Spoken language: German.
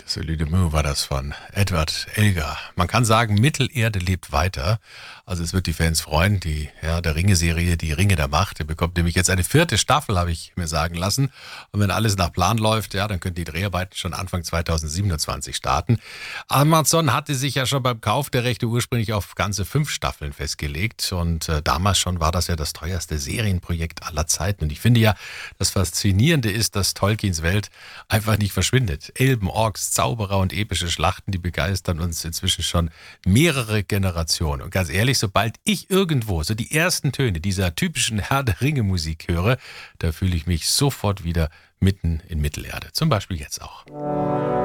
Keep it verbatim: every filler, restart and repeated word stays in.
Celui de Meaux war das von Edward Elgar. Man kann sagen, Mittelerde lebt weiter. Also es wird die Fans freuen. Die Herr der Ringe-Serie, die Ringe der Macht, die bekommt nämlich jetzt eine vierte Staffel, habe ich mir sagen lassen. Und wenn alles nach Plan läuft, ja, dann können die Dreharbeiten schon Anfang zweitausendsiebenundzwanzig starten. Amazon hatte sich ja schon beim Kauf der Rechte ursprünglich auf ganze fünf Staffeln festgelegt. Und äh, damals schon war das ja das teuerste Serienprojekt aller Zeiten. Und ich finde ja, das Faszinierende ist, dass Tolkiens Welt einfach nicht verschwindet. Elben, Orks, Zauberer und epische Schlachten, die begeistern uns inzwischen schon mehrere Generationen. Und ganz ehrlich, sobald ich irgendwo so die ersten Töne dieser typischen Herr der Ringe Musik höre, da fühle ich mich sofort wieder mitten in Mittelerde. Zum Beispiel jetzt auch.